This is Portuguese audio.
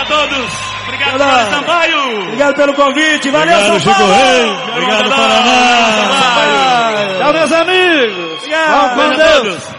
a todos. Obrigado, Jorge Sampaio. Obrigado pelo convite. Valeu, obrigado, São Paulo. Chico Rei. Obrigado, Paraná. Tchau, meus amigos. Obrigado. Com Deus.